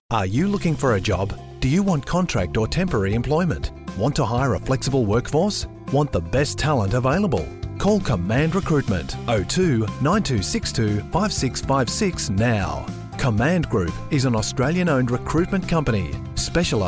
Are you looking for a job? Do you want contract or temporary employment? Want to hire a flexible workforce? Want the best talent available? Call Command Recruitment 02 9262 5656 now. Command Group is an Australian-owned recruitment company specialising